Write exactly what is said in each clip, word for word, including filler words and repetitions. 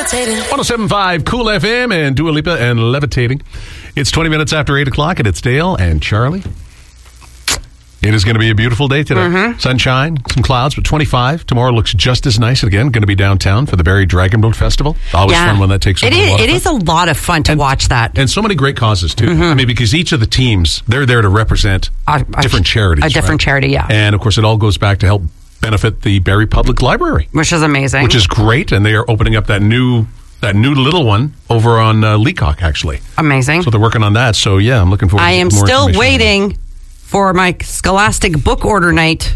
oh seven point five Cool F M and Dua Lipa and Levitating. It's twenty minutes after eight o'clock, and it's Dale and Charlie. It is going to be a beautiful day today. Mm-hmm. Sunshine, some clouds, but twenty-five. Tomorrow looks just as nice again. Going to be downtown for the Barrie Dragon Boat Festival. Always yeah. fun when that takes over. It is, it is a lot of fun to and, watch that. And so many great causes, too. Mm-hmm. I mean, because each of the teams, they're there to represent a, a, different charities. A different right? charity, yeah. And, of course, it all goes back to help benefit the Barrie Public Library. Which is amazing. Which is great, and they are opening up that new... That new little one over on uh, Leacock, actually. Amazing. So they're working on that. So, yeah, I'm looking forward I to am more still waiting for my Scholastic book order night.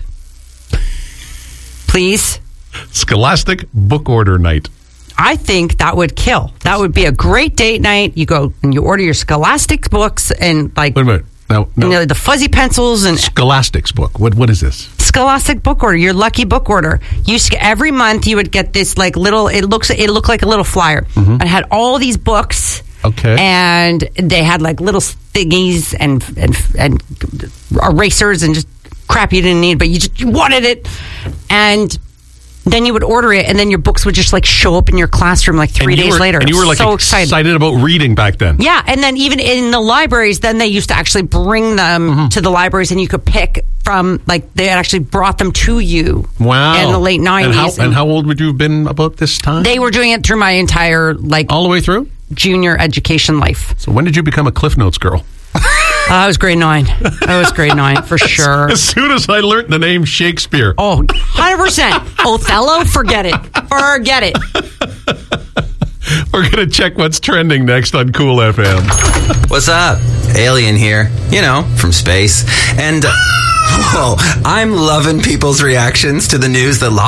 Please. Scholastic book order night. I think that would kill. That would be a great date night. You go and you order your Scholastic books and like... Wait a minute. No, no. You know, the fuzzy pencils and... Scholastic's book. What What is this? Scholastic book order, your lucky book order. You every month you would get this like little. It looks. It looked like a little flyer. Mm-hmm. It had all these books. Okay. And they had like little thingies and and and erasers and just crap you didn't need, but you just you wanted it. And then you would order it, and then your books would just like show up in your classroom like three days were, later. And you were like so excited. excited about reading back then. Yeah, and then even in the libraries, then they used to actually bring them mm-hmm. to the libraries, and you could pick from like they had actually brought them to you. Wow! In the late nineties. And how, and, and how old would you have been about this time? They were doing it through my entire like all the way through junior education life. So when did you become a Cliff Notes girl? I was grade nine. I was grade nine for sure. As soon as I learned the name Shakespeare. Oh, one hundred percent. Othello, forget it. Forget it. We're going to check what's trending next on Cool F M. What's up? Alien here. You know, from space. And, uh, whoa, I'm loving people's reactions to the news that